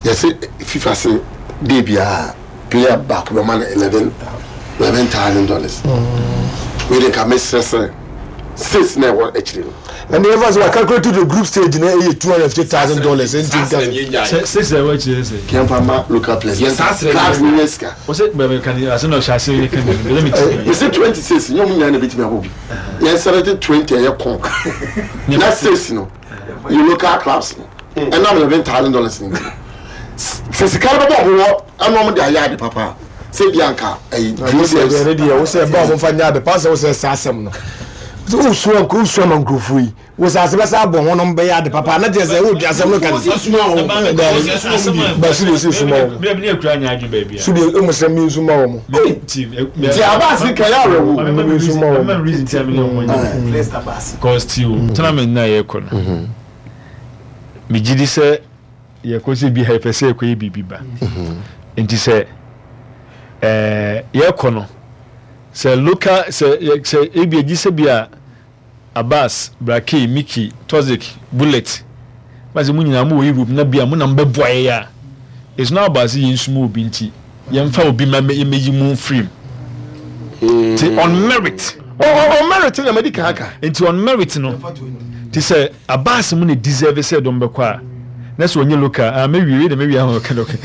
Yes, FIFA say DBA player back the man $11,000. We didn't come say 6 never actually. And the others were calculated the group stage in $250,000. Six what you say. Can't find local players. Yes, that's was it baby can you as no shall say can let me tell you. You said 26, you mean a bit me. Yes, 20 a conk. That's 6 no. You local clubs and now $11,000. Since the caliber I'm not the yard papa. Say Bianca, I was a bomb of the pastor was a assassin. So swam and grew free. Was as best I born one on Bayard the papa, not just a wood as a look at small. But she is small. Baby. Should be almost a museum. Cost you. Tenement na yekon. Me gidi se yekosi bi hypese ko bibiba. Enti se yekono se local se ebi agise bia Abbas Braki Mickey Tozik Bullet bazi munyina mu Europe na bia mu na mbeboye ya it's not about yin sumo obi nti yemfa obi ma meyi mu free on merit on merit na medical haka nti on merit no ti say Abbas mu ne deserve say don bekwa na so onye local me wi ha ka doke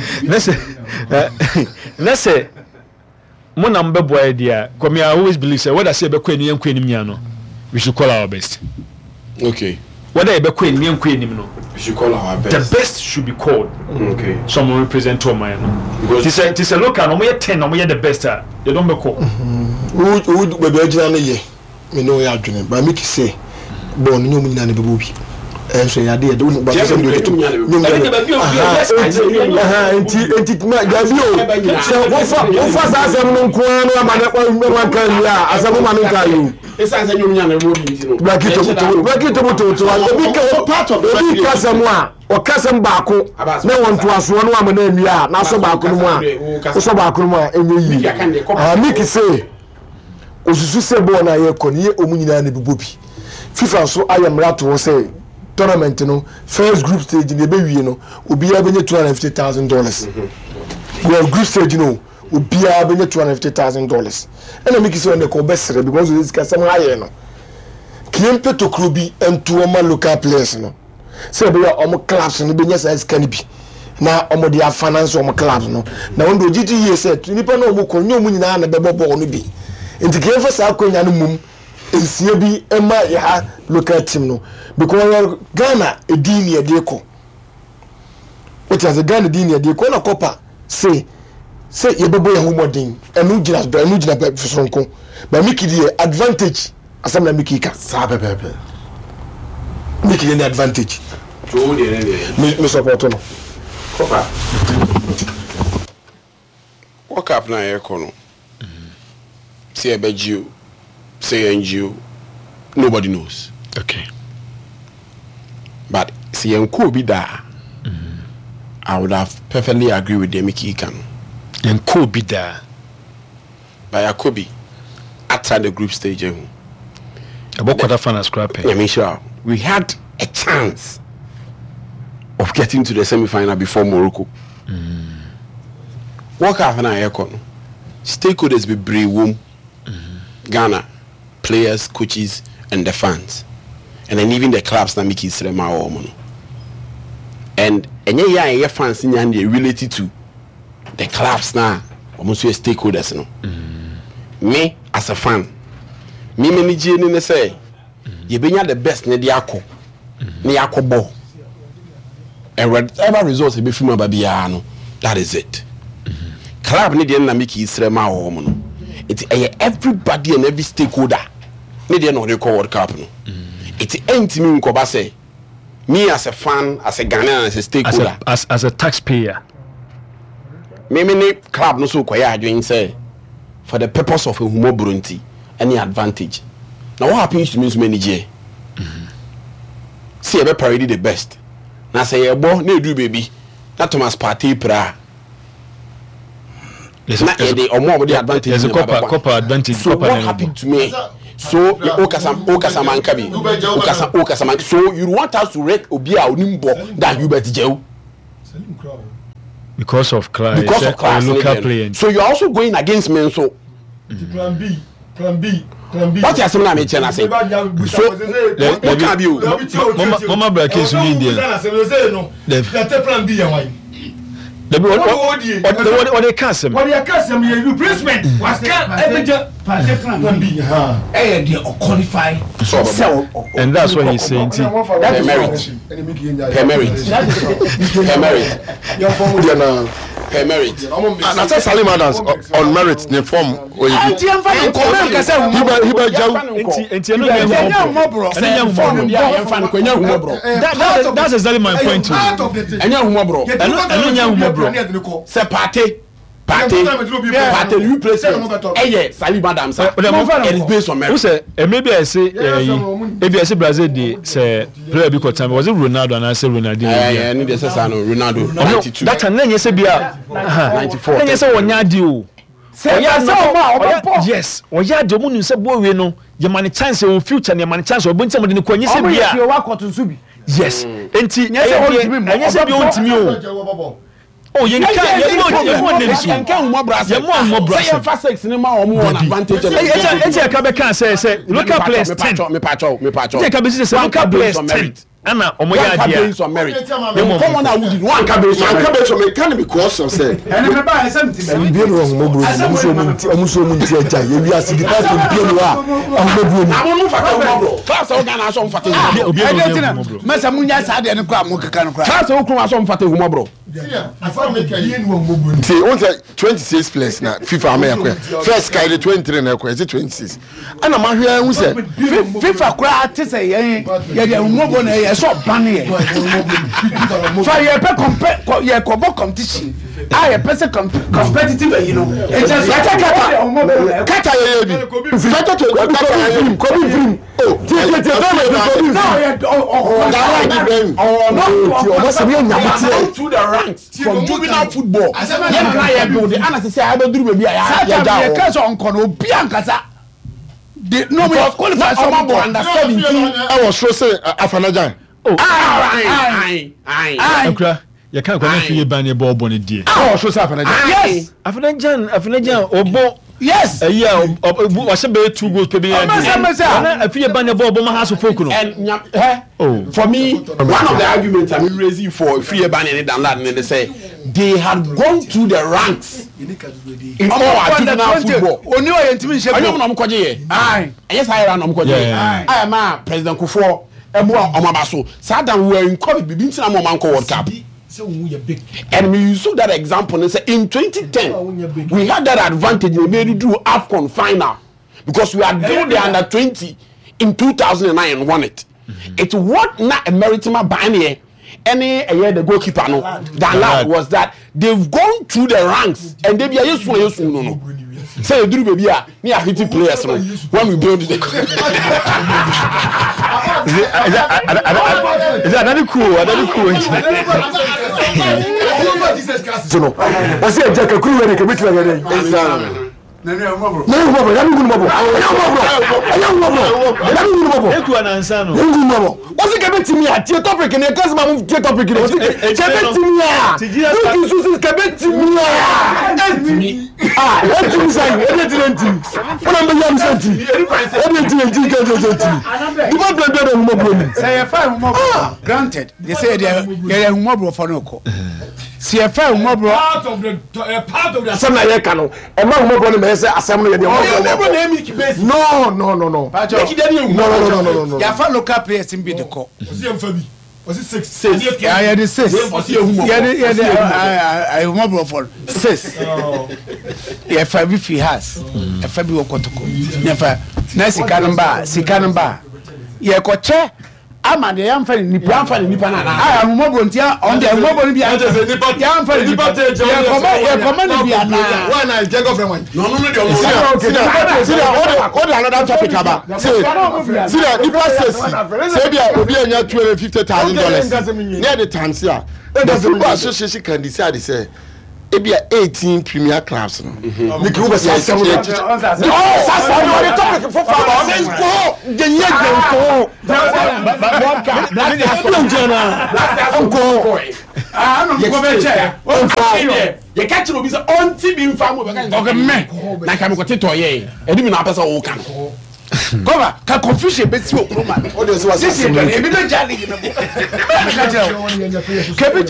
na say mo na mbeboye dia come I always believe say what I say bekwa ni yankwa enim nya no we should call our best. Okay. Whether I be queen, me and queen, no. We should call our best. The best should be called. Okay. Someone represent to my no. Because this a local, no more 10, no more the best. They don't be called. Who be originally ye? Me know you are doing, but make say, born no me na be bobi. So ya dey do but say do it. Enti ma gavio. So wo fa sa asem no nko no amane kwa kan ya asem ma no ka you. Esa say nyum nya na bobi ntino. Braki to obi ka part of the kasam a o kasam baako na won to aso no amane anua na so baako no mu a so baako no mu a enye yi. Make say osusu se bo na ye ko ni omunyina na bibobi. FIFA so ayamra to say tournament no first group stage in the baby no obiya benye $250,000. Well group stage no obiya benye $250,000. And make it on the cobestre because this kasam higher no kiempe to klubi entu oma local players no say be omo clubs no benye size can be na omo dia finance omo clubs no na ondo giti ye say nipa na omo konyo omo nyina na bebo ball no bi enti kiemfe sa konya no mum ensie bi ema ya local team no because Ghana edini edeko what is the Ghana edini edeko na kopa say ye bebo ya humodin enu gina fisonko ba miki die advantage asam na miki ka sa pepe miki the advantage to the me support no kopa work up na e kono see e beji say NGO nobody knows. Okay. But see Yanko be there. I would have perfectly agree with them Ikan. Yanko be there. But Yakobi after the group stage. About quarter final scrapping. I mean sure. We had a chance of getting to the semi-final before Morocco. What happened at Ekon? Stakeholders be brave womb. Ghana, players, coaches, and the fans, and then even the clubs na make it srema or mono. And your fans in related to the clubs now, almost your stakeholders no. Me as a fan, me ni say, you be the best ne diako, ne yakobo. And whatever results be from Babiano, that is it. Club ni na make it srema or mono. It's everybody and every stakeholder. They don't record World Cup. No. It's ain't me say. Me as a fan, as a Ghanaian, as a stakeholder, as a taxpayer. Me club no so quiet doing say for the purpose of a humo brunti any advantage. Now what happens to me is manager. See a parody the best. Now say a boy no do baby. That Thomas Partey pra. There's a advantage. Copper advantage. So what happened to me? So Okasam Kabi. So you want us to rate Obia Onimbo that you bet jail? because of class. Local player. So you're also going against men. So Plan B. What you saying? I'm saying. So what can you? Mama Brake is Indian. The plan B. What they cast him? What they cast him? Replacement was plan B. They qualify. And that's what he's saying. Per merit. And I said Salim Adams on merit in form. That's exactly my point too. Party replacement. Salim Adams. It is based on merit. Maybe I say Brazil say player because time was it Ronaldo and I say Ronaldo. Yeah, need to say Ronaldo 92. That time then say be 94. Then say wonya deal. Yes, oya de mu say boy we no ye man chance o future ye man chance o bonti mo de ko nyi say bia. Yes. Enti enye say bi o ntimi o. Oh, you can't say local players 10. Local players 10. Anna, based on merit. Come on, I would one cabbage. One cabbage on me because of say. And remember, I said, see, on 26 players now. FIFA America. First guy the 23 na ko. Is it 26? And I'm here who say FIFA cry to say yeah so banny. So you competition. I person competitive, you know. It's just kata to the ranks from juvenile football. no me qualify someone under 17. I was so say Afanajan. You can't go for your banner ball bonnet dear. Oh, so Afanajan. Yes. Afanajan obo. Yes. Yeah, was a better 2 goals per year. I feel a banner ball bomber has a focus. And for me, one of the arguments I'm raising for free banner than that, and they say they had gone through the ranks in all juvenile football. Only I intimate. Yes, I ran I am a President Kufuor. Omabaso. Saddam were in COVID between Manco World Cup. And we use that example and say in 2010 we had that advantage we made it through AFCON final because we had done the under 20 in 2009 and won it. It's what not a Maritima Banier any a year the goalkeeper no that was that they've gone through the ranks and they be a yes no. Say you do baby me a hitting players no when we build the is that cool so no I say Jack Kuru when you meet what's it to me at your topic and your cousin move to topic granted they say they're humble for no see a fair humble part of the assembly cano and my humble say assembly no your fan local players in be the call was it 6 yeah the 6 I humble for 6 yeah 5 if he has a fabi okotoko never na sikanamba yeah koche ama de yamfa ni nipa na ah humabo ntia on de humabo ni bia yamfa ni nipa ya koma ni bia na why na Jacob friend no see another topic about see nipa say bia obi anya $250,000 near the times here the football association can decide say ebia 18 premier clubs no make you say no go be che ye catch no be say on ti bi mfa mo be kan go me na ka me ko tito ye edi mi na pesa wo kan cover ka confusion be ti okuro ma o de so wa say e bi be jali ni mo ke be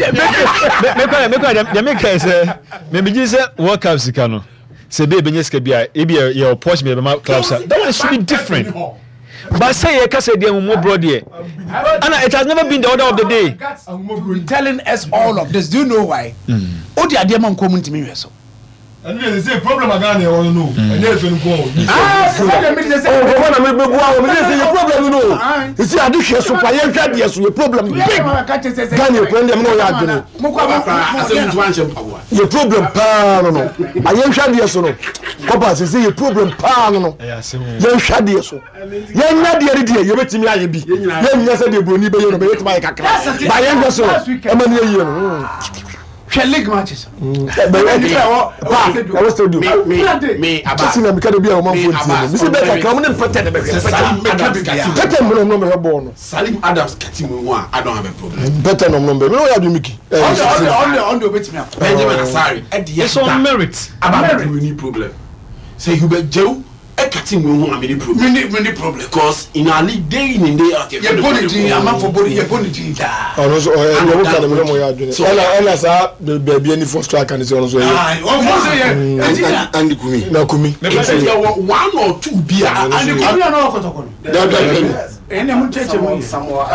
me ka say me bi say World Cup sika no say be benye sika bia e bi your Porsche me be ma clubs that one should be different. But say you can say they more broad here. And it has never been the order of the day. Telling us all of this. Do you know why? Oh, the idea man coming to me so. And they say problem again they want to know. And they say go. Problem you know. You see addiction super young card yes your problem big. Can you plan them no ya gene. Your problem pa no no. Ayen hwade yes no. Papa say your problem pa no no. Yen hwade yes so. Yen na de de ye betimi aye bi. Yen nya say de broni be ye no be betimi aye kakra. Ba yen go so. E ma ne ye no. League matches. Me about see na me can be a man for team. Me say better come na pattern be. Salim Adams cutting me one. I don't have a problem. Better no number. No ya do Mickey. On the betimi. Benjamin Asari. It's on merit. About the winning problem. Say Hubert Joe e cutting me one many problem. Many problem because in our league day in day out. Your body am for body your body da. Oh so you work at me mo ya do. Ela sa baby any first track and so so. And Kumi. Na Kumi. One or two beer and Kumi no kotoko. Ene mo cheche mo Samoa.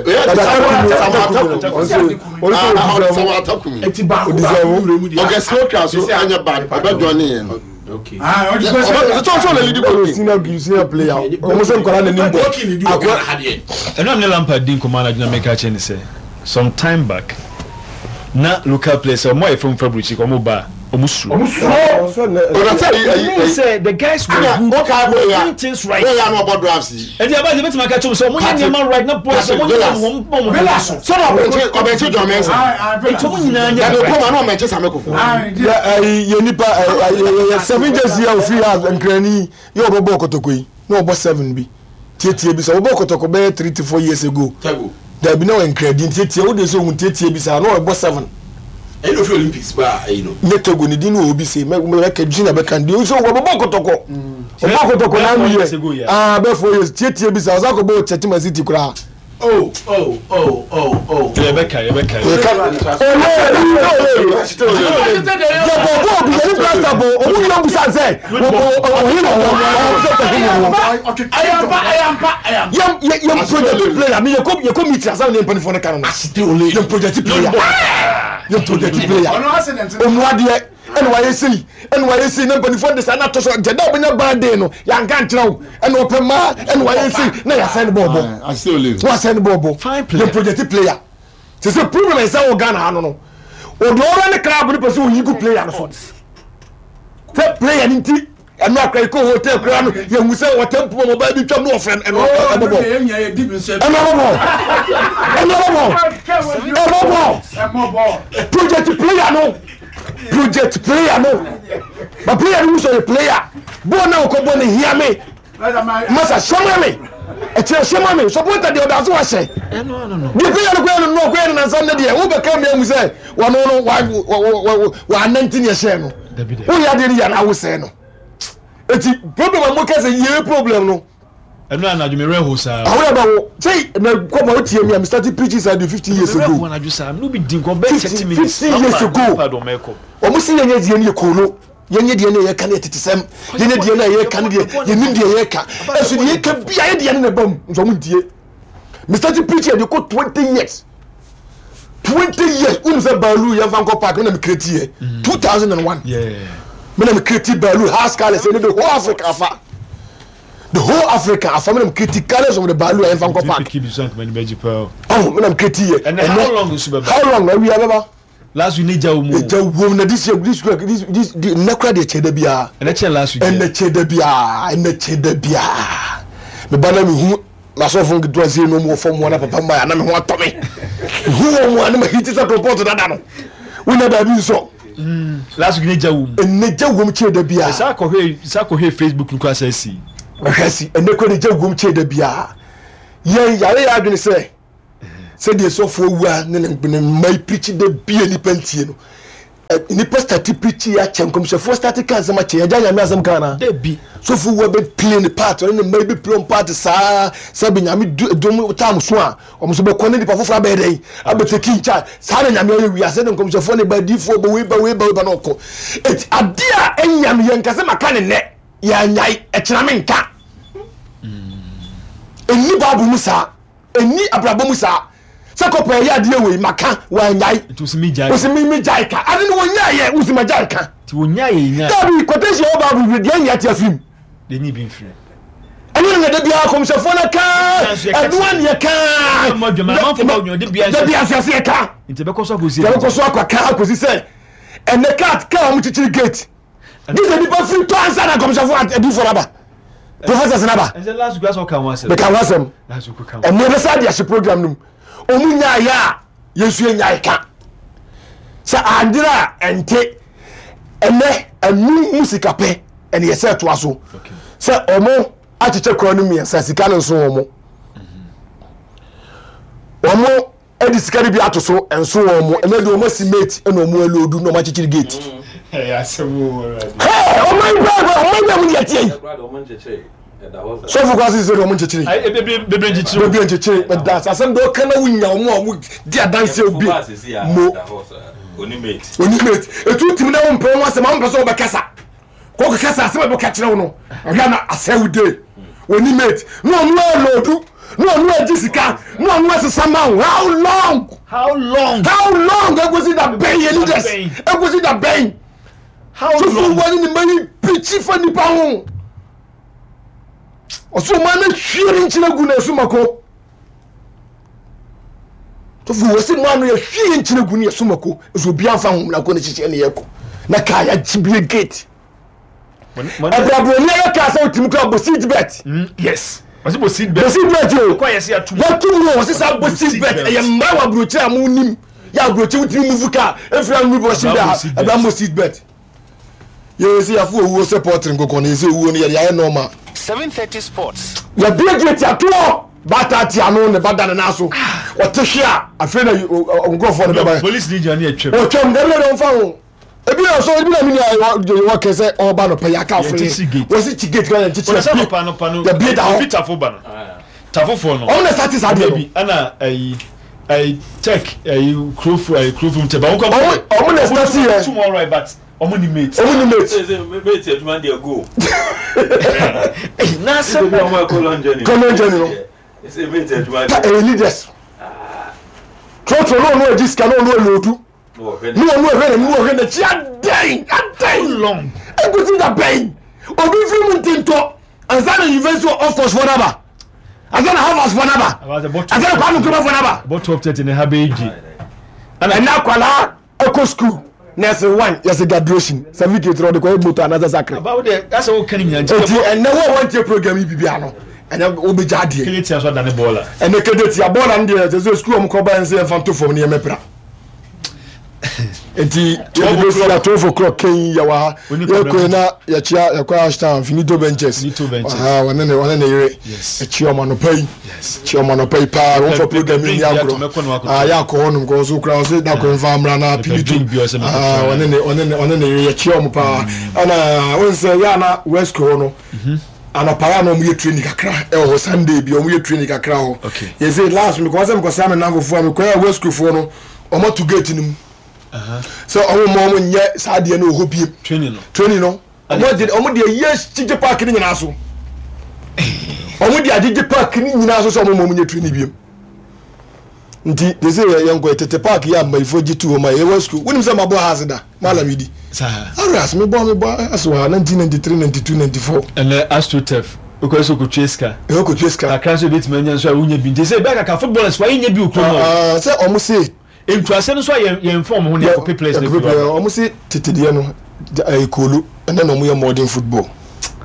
Eti ba ko. Okay, slow class so anya bad. Aba join in. Okay. So le lead go senior player. Almost am kola na nimbo. And I'm Lampard din commander na make a change say some time back. Na local players more from Fabrici come ba omusu. Say the guys were doing things right. We are no about drafts. And the about the make a change so mo nya man right now boys so mo nya mo so na obeche John Mensa. It mo nya nya. Ya go come na Manchester Mekofo. Ye nipa 7 days here of free house and granny you obo kotokoi. No about 7 bi. Tietie bi so obo kotoko be 3 to 4 years ago. There be no credit tietie wo dey so hun tietie bi sa no about 7. I know Olympics ba you know. Metego ni din obi say me ka Gina be kan dey so obo kotoko. Obo kotoko na mi ye. Be 4 years tietie bi sa o za ko be Chetima City kura. Oh. Rebecca. NYC number for the sana to so jeda benya bad day no ya nka nkyerɛw ɛna opema NYC na ya send bobo I still live wa send bobo fine player the project player se se problem is say Ghana ano no o do ora ne club ni person yi good player no so the player ni ti ɛno akra ko hotel kra no ya hu sɛ watempo mo ba bi twam no friend ɛno bobo project player no but player who so a player bona ko bona hear me masa show me show me support the other so say no the player no go na san dey who be come here say wa 19 years no who ya dey ya na wo say no eti problem am ka say ye problem no ɛno na adwumere ho saa awo ba wo say na ko ba otie me am started preaching side 50 years ago when I just say no be din ko be 30 minutes 50 years ago omo si yenye die ne kono yenye die ne ye ka ne tetesem yenye die ne ye ka ne die yenim die ye ka esu die ka bia ye die ne bam nso mo die me started preaching dey ko 20 years unu say Balu ya Vanco Park na me create here 2001 me na me create Balu house cars in the whole Africa afa the whole Africa afa me na me create cars of the Balu ya Vanco Park keep you sank man beji pa oh me na me create here and how long is you how long we are last week neja wo na this nakra de cheda bia and che last week and cheda bia me bana me hu na so fun gdo ase no mo fo mo na papa ma na me ho atome hu mo na me hiti sa report dada no we na da bi so last week neja wo cheda bia sa ko he Facebook nko asasi ahasi ene ko neja wo cheda bia ye yare ya adwene se said the so for my preaching the be any pentino. Nipa started preaching ya chenkom se for started kan sama che ya nyame asem kana dey be so for we be play the part or maybe play part sa be nyame dom tam so a o so be kone nipa fofora be dey abeteki ncha sa na nyame wi ase de nkom se for ne ba di for be we ba no ko et adia enyam ye nkase maka ne ne ya nyai e kira me nka eni babu musa eni abrabo musa sakopa ya de we maka wa nyai it was me jai ka ade no wonya ye usima jai ka ti wonya ye nya dabi quotation o babu we de nya ti afim de ni bi mfire ene ne de bia kom se fona ka aduan ye ka ma fo ba onyo de bia se ka nti be koso akosi ya koso akwa akosi se ene ka mu chichiri gate this is the free to answer na kom se fo adi for aba professor Senaba and the last glass o kan wasem be kan wasem last ko kan ene be sa dia se program num omunya ya yesu enya ka sa andira ente ene anu musika pe ene yese to aso sa omo achiche kro no mi sa sika no so omo edi sika bi atoso enso omo ene de omo simate ene omo elodu no ma chichiri gate ya sewo omo ba mu yeti so for kwasi zero mo nchechiri ai bebe nchechiri but that's asem do kana wunya omo dia dance obi mo onimate etu tim na wo mpɛ wo asem am pɛ so obekasa ko kasa asem be ka kyerɛ wo no ɔhia na asɛwde onimate no ɔno alodu no ɔno agisika no ɔno asesama how long egosi da ben ye leaders egosi da ben how long so wani ni mani preach for nipa ho oso man na hwere nkyina gu na esumako to fu wose man no ya hwere nkyina gu na esumako so bia fa ho na ko ne chiche ne yeko na ka ya jibie gate abrabo ne ya ka sa otim ko bosit bet yes was it bosit bet yo ko yes ya tumu what tumu was sa bosit bet e mma wa brochi amunim ya brochi wutimi muvuka efra mu bo shinda abam bosit bet you see afu owo supporting kokon e se owo ne ya normal 7:30 sports ya gate ato bata ti anu ne badana naso otehia afi na ngofo ne baba police ninja ne atwem o twem de le mfa ho ebi na so ebi na mini wa kese oba no pa ya ka afre wasi chi gate kan chi chi pano ya bi da ho tafo ba no tafo no on na start sade no ana ai check crowfu mte ba won on na start here tomorrow but omuni mate mate aduma dey go na se mo kolonjeni no ese mate aduma leaders trotro no agiska no lodu no na chia day long egusi da pain obi fi mu tinto anzana university of course for naba anzana Harvard for naba anzana kwanu kuma for naba but top 30 ne habeji and na kwala eco school next one yes graduation certificate ro de ko moto another sacre about the that's all can you and now want your program bibia no and obi jade keleti aso da ne bola and the keleti abola ndi the school am ko ban say fanto for ne mepra enti you see at 12 o'clock ken ya wa yeko na ya chia ya kwa hashtag finito benches wane ne yire chia ma no pay chia ma no pay pa won for program ni agro ya ko honum go so kra so da ko famra na pilito wane ne yire ya chia mo pa ana won say ya na west ko no ana para no mu ye training kakra e ho Sunday bi o mu ye training kakra ho ye say last me ko say me ko say me na go fo me ko west ko fo no o mo to gate nim so omo nye saade no hobie training no omo de yes chije park ni nyina so omo de agije park ni nyina so omo nye training biem nti de say yango tete park ya mai foji tu o mai e school wonim say mabo hazida malamidi aras me bo aso 1993 92 94 and astrotef because ko cheska akanso bit manya so awunya bi nti say back ka footballers wa nya bi okro say omo say entuase no so ye inform ho ne ko players ne omo say tete de no ekolu and then omo ye modern football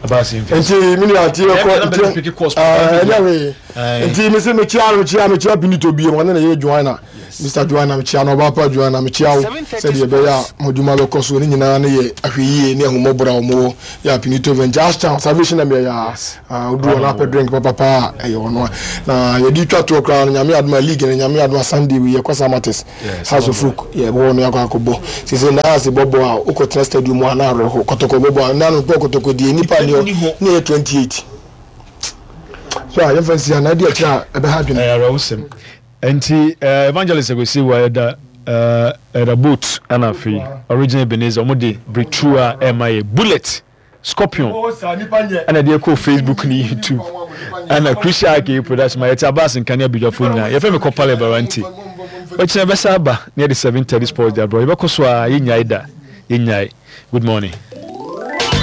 abasi nti mini ati ko anyway nti me se me chia Benito bi mo na ye Joanna Mr. Joanna me chia no ba pa Joanna me chia wo se de be ya moduma be koso ni nyina na ye ahweyi ni ahumobra omo ya Benito Venjas chance salvation na me ya odu na pe drink papa e ono na ye di twa to kra nyame aduma league na nyame aduma Sunday we ye kwasa matters house of folk ye bo no yakobo se se na se bobo a ukotra stadium na reho kotoko bobo na no kotoko di nipa ni 28 so I have seen an idea ebe ha dwene awesome enti evangelist go see why the boot and afi original Ebenezer omode breakthrough MIA bullet scorpion and dey ko Facebook ni YouTube and crucial ke production my tabas in Kenya bidafo na ye fe me kopale baranti ochina be saba near the 7:30 sports there bro ye be ko so a yenyai da yenyai good morning